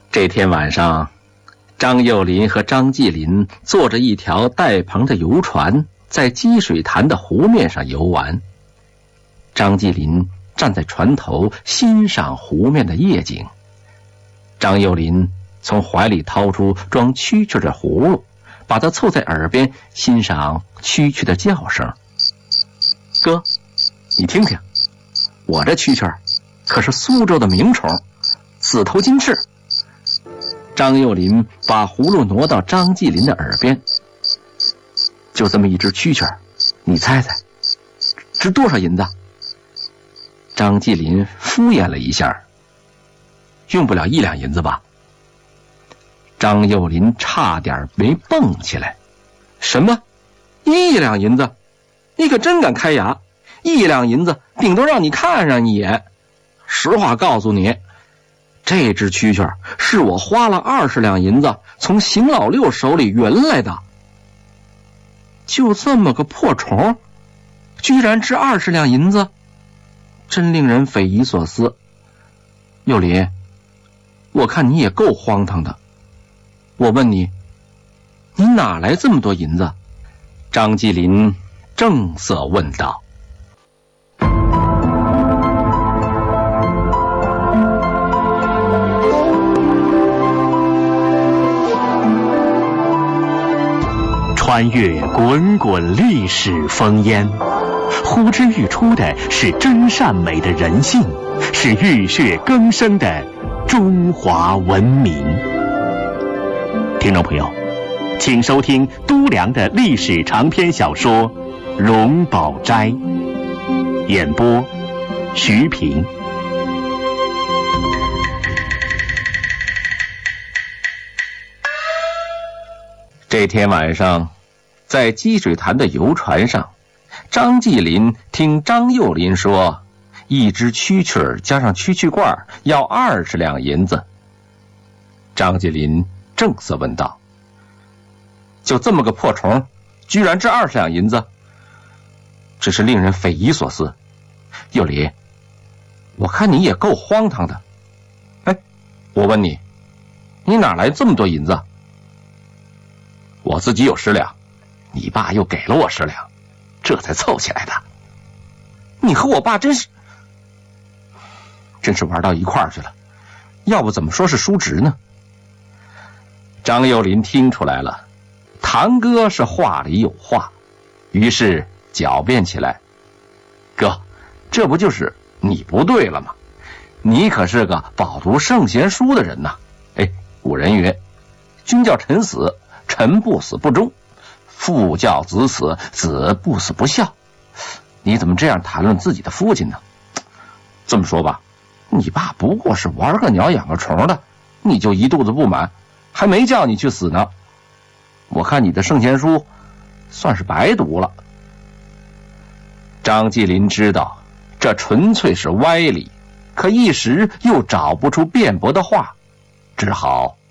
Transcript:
这天晚上，张幼林和张继林坐着一条带篷的游船，在积水潭的湖面上游玩。张继林站在船头欣赏湖面的夜景，张幼林从怀里掏出装蛐蛐的葫芦，把它凑在耳边欣赏蛐蛐的叫声。哥，你听听，我这蛐蛐可是苏州的名虫，紫头金翅。张幼林把葫芦挪到张继林的耳边，就这么一只蛐蛐，你猜猜值多少银子？张继林敷衍了一下，用不了1两银子吧。张幼林差点没蹦起来，什么1两银子？你可真敢开牙！1两银子顶多让你看上一眼。实话告诉你，这只蛐蛐是我花了20两银子从邢老六手里匀来的。就这么个破虫，居然值20两银子，真令人匪夷所思。幼林，我看你也够荒唐的。我问你，你哪来这么多银子？张继林正色问道。 穿越滚滚历史烽烟，呼之欲出的是真善美的人性，是浴血更生的中华文明。听众朋友，请收听都良的历史长篇小说《荣宝斋》，演播徐平。 这天晚上，在积水潭的游船上，张继林听张幼林说，一只蛐蛐加上蛐蛐罐要20两银子。张继林正色问道：就这么个破虫，居然值20两银子，真是令人匪夷所思。幼林，我看你也够荒唐的。哎，我问你，你哪来这么多银子？我自己有10两，你爸又给了我10两，这才凑起来的。你和我爸真是玩到一块儿去了，要不怎么说是叔侄呢？张幼林听出来了，堂哥是话里有话，于是狡辩起来：哥，这不就是你不对了吗？你可是个饱读圣贤书的人呐。哎，古人云，君叫臣死，臣不死不忠；父教子死，子不死不孝。你怎么这样谈论自己的父亲呢？这么说吧，你爸不过是玩个鸟养个虫的，你就一肚子不满，还没叫你去死呢。我看你的圣贤书算是白读了。张继林知道这纯粹是歪理，可一时又找不出辩驳的话，只好